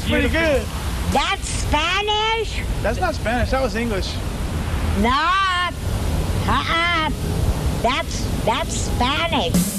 pretty good. That's Spanish? That's not Spanish. That was English. No. That's Spanish.